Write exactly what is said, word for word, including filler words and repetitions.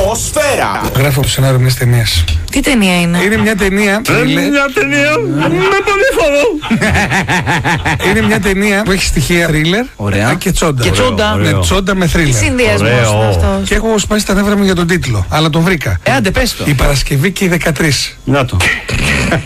Ατμόσφαιρα. Γράφω το σενάριο μιας ταινίας. Τι ταινία είναι? Είναι μια ταινία. Είναι μια ταινία με πολύ φοβό. Είναι μια ταινία που έχει στοιχεία θρίλερ. Ωραία. Και τσόντα. Και τσόντα. Ναι, τσόντα με Τι θρίλερ. συνδυασμός είναι αυτός? Και έχω σπάσει τα νεύρα μου για τον τίτλο. Αλλά τον βρήκα. Ε, άντε πες το. Η Παρασκευή και οι δεκατρείς. Να το.